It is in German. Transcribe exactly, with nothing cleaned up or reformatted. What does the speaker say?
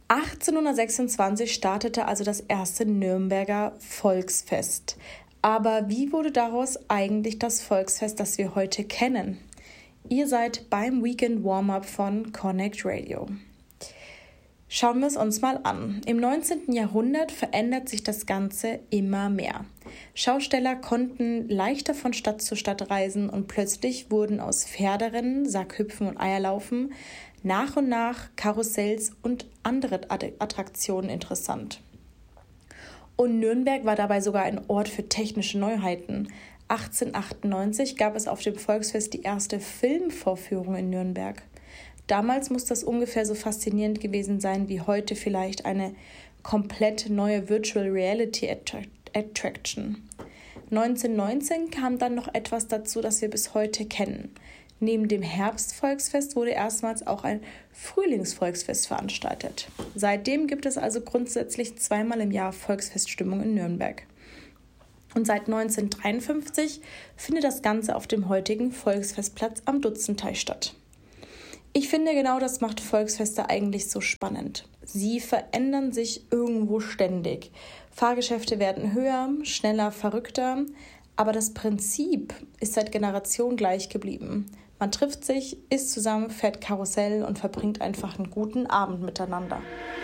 achtzehnhundertsechsundzwanzig startete also das erste Nürnberger Volksfest. Aber wie wurde daraus eigentlich das Volksfest, das wir heute kennen? Ihr seid beim Weekend Warm-Up von Connect Radio. Schauen wir es uns mal an. Im neunzehnten Jahrhundert verändert sich das Ganze immer mehr. Schausteller konnten leichter von Stadt zu Stadt reisen und plötzlich wurden aus Pferderennen, Sackhüpfen und Eierlaufen nach und nach Karussells und andere Attraktionen interessant. Und Nürnberg war dabei sogar ein Ort für technische Neuheiten. achtzehnhundertachtundneunzig gab es auf dem Volksfest die erste Filmvorführung in Nürnberg. Damals muss das ungefähr so faszinierend gewesen sein wie heute vielleicht eine komplett neue Virtual Reality Attraction. neunzehnhundertneunzehn kam dann noch etwas dazu, das wir bis heute kennen. Neben dem Herbstvolksfest wurde erstmals auch ein Frühlingsvolksfest veranstaltet. Seitdem gibt es also grundsätzlich zweimal im Jahr Volksfeststimmung in Nürnberg. Und seit neunzehnhundertdreiundfünfzig findet das Ganze auf dem heutigen Volksfestplatz am Dutzenteich statt. Ich finde, genau das macht Volksfeste eigentlich so spannend. Sie verändern sich irgendwo ständig. Fahrgeschäfte werden höher, schneller, verrückter, aber das Prinzip ist seit Generationen gleich geblieben. Man trifft sich, isst zusammen, fährt Karussell und verbringt einfach einen guten Abend miteinander.